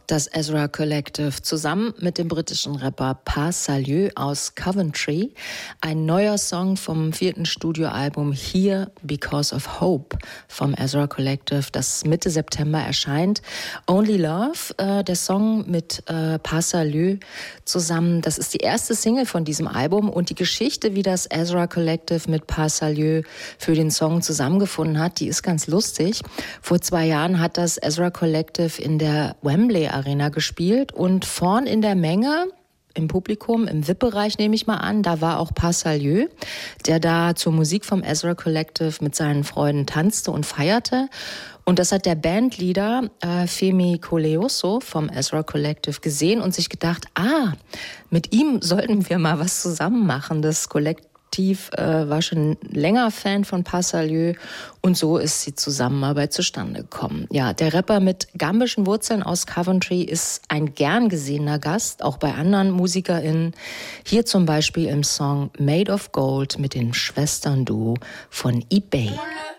Das Ezra Collective zusammen mit dem britischen Rapper Pas Salieu aus Coventry. Ein neuer Song vom 4. Studioalbum Here Because of Hope vom Ezra Collective, das Mitte September erscheint. Only Love, der Song mit Pas Salieu zusammen, das ist die erste Single von diesem Album und die Geschichte, wie das Ezra Collective mit Pas Salieu für den Song zusammengefunden hat, die ist ganz lustig. Vor 2 Jahren hat das Ezra Collective in der Wembley Arena gespielt und vorn in der Menge, im Publikum, im VIP-Bereich nehme ich mal an, da war auch Pas Salieu, der da zur Musik vom Ezra Collective mit seinen Freunden tanzte und feierte. Und das hat der Bandleader Femi Koleoso vom Ezra Collective gesehen und sich gedacht, mit ihm sollten wir mal was zusammen machen. Das Kollektiv war schon länger Fan von Pas Salieu und so ist die Zusammenarbeit zustande gekommen. Ja, der Rapper mit gambischen Wurzeln aus Coventry ist ein gern gesehener Gast, auch bei anderen MusikerInnen. Hier zum Beispiel im Song Made of Gold mit dem Schwestern-Duo von eBay.